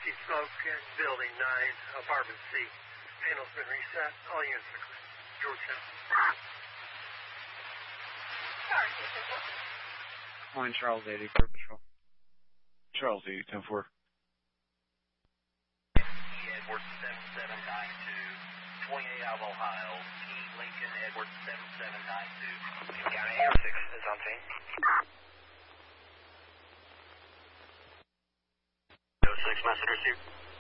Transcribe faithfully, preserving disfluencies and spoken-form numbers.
Received smoke in building nine, apartment C. Panel's been reset. All units are clear. Georgetown. One Charles eighty, Clear Patrol. Charles eighty, ten four. Edward seven seven nine two, twenty-eight out of Ohio. P. Lincoln, Edward seven seven nine two. County Air six is on scene. oh six, message received.